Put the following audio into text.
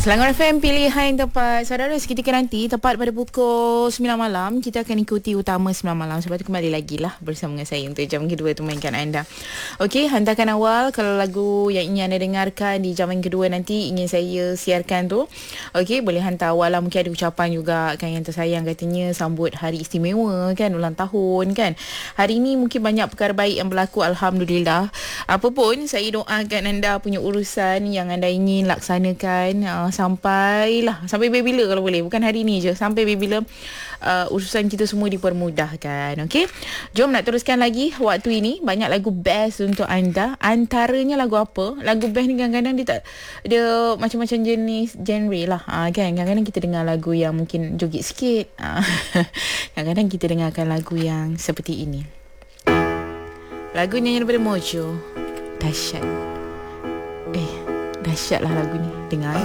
Selangor FM pilihan tepat. Saudara, seketika nanti tepat pada pukul 9 malam kita akan ikuti utama 9 malam. Sebab tu kembali lagi lah bersama dengan saya untuk jam kedua tu mainkan anda. Okey, hantarkan awal kalau lagu yang ingin anda dengarkan di jam yang kedua nanti ingin saya siarkan tu. Okey, boleh hantar awal lah. Mungkin ada ucapan juga kan yang tersayang, katanya sambut hari istimewa kan, ulang tahun kan. Hari ni mungkin banyak perkara baik yang berlaku, alhamdulillah. Apapun, saya doakan anda punya urusan yang anda ingin laksanakan sampai bila kalau boleh, bukan hari ni je, sampai bila urusan kita semua dipermudahkan. Okey, jom nak teruskan lagi waktu ini. Banyak lagu best untuk anda. Antaranya lagu apa? Lagu best ni kadang-kadang dia macam-macam jenis genre lah, kan. Kadang-kadang kita dengar lagu yang mungkin joget sikit, kadang-kadang kita dengarkan lagu yang seperti ini. Lagu nyanyi daripada Mojo, dahsyat. Dahsyat lah lagu ni. Dengar.